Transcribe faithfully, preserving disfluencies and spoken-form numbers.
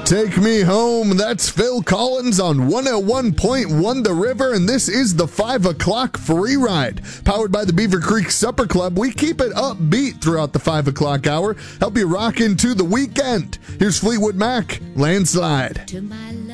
Take Me Home. That's Phil Collins on one oh one point one The River, and this is the five o'clock free ride. Powered by the Beaver Creek Supper Club, we keep it upbeat throughout the five o'clock hour, help you rock into the weekend. Here's Fleetwood Mac, Landslide. To my